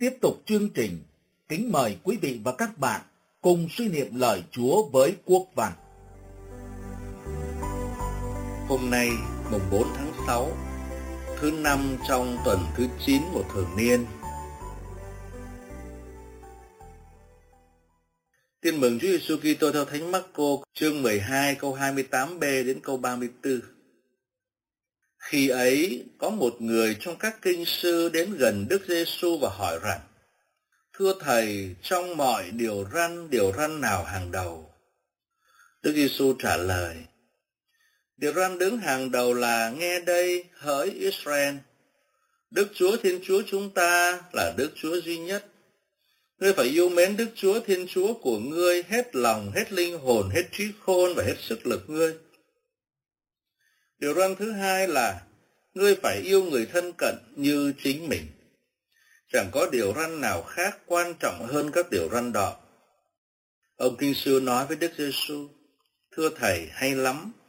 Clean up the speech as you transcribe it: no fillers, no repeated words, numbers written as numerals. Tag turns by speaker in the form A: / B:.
A: Tiếp tục chương trình, kính mời quý vị và các bạn cùng suy niệm lời Chúa với Quốc Văn. Hôm nay, mùng 4 tháng 6, thứ 5 trong tuần thứ 9 của thường niên. Tin mừng Chúa Giêsu Kitô theo Thánh Mác-cô, chương 12 câu 28b đến câu 34. Khi ấy, có một người trong các kinh sư đến gần Đức Giêsu và hỏi rằng: Thưa Thầy, trong mọi điều răn nào hàng đầu? Đức Giêsu trả lời: Điều răn đứng hàng đầu là: Nghe đây, hỡi Israel, Đức Chúa Thiên Chúa chúng ta là Đức Chúa duy nhất. Ngươi phải yêu mến Đức Chúa Thiên Chúa của ngươi hết lòng, hết linh hồn, hết trí khôn và hết sức lực ngươi. Điều răn thứ hai là: Ngươi phải yêu người thân cận như chính mình. Chẳng có điều răn nào khác quan trọng hơn các điều răn đó. Ông kinh sư nói với Đức Giêsu: Thưa Thầy, hay lắm,